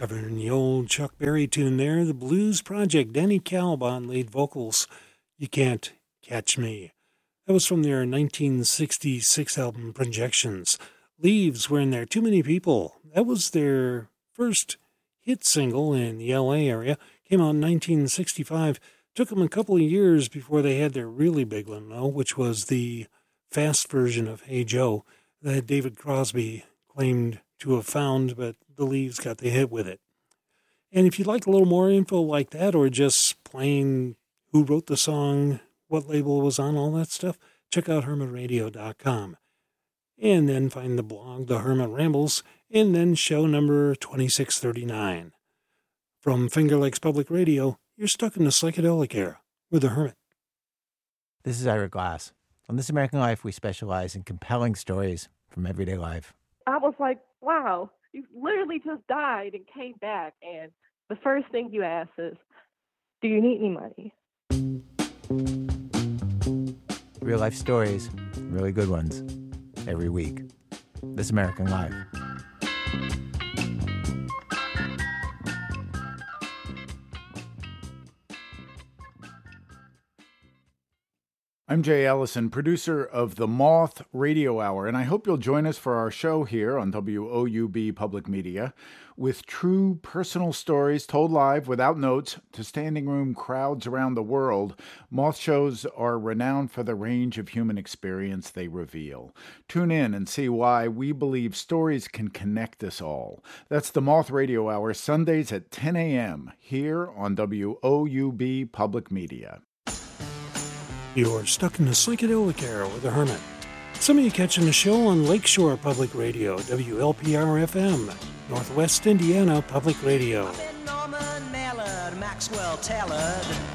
Covering the old Chuck Berry tune there, the Blues Project, Danny Calabon lead vocals, You Can't Catch Me. That was from their 1966 album Projections. Leaves were in there, Too Many People. That was their first hit single in the LA area. Came out in 1965. Took them a couple of years before they had their really big one, though, which was the fast version of Hey Joe that David Crosby claimed to have found, but the Leaves got the hit with it. And if you'd like a little more info like that, or just plain who wrote the song, what label it was on, all that stuff, check out hermitradio.com. And then find the blog, The Hermit Rambles, and then show number 2639. From Finger Lakes Public Radio, you're stuck in the psychedelic era with The Hermit. This is Ira Glass. On This American Life, we specialize in compelling stories from everyday life. I was like, wow, you literally just died and came back, and the first thing you ask is, do you need any money? Real life stories, really good ones, every week. This American Life. I'm Jay Ellison, producer of The Moth Radio Hour, and I hope you'll join us for our show here on WOUB Public Media with true personal stories told live without notes to standing room crowds around the world. Moth shows are renowned for the range of human experience they reveal. Tune in and see why we believe stories can connect us all. That's The Moth Radio Hour, Sundays at 10 a.m. here on WOUB Public Media. You're stuck in the psychedelic era with The Hermit. Some of you catching the show on Lakeshore Public Radio, WLPR-FM, Northwest Indiana Public Radio. Norman Mallard, Maxwell Tallard.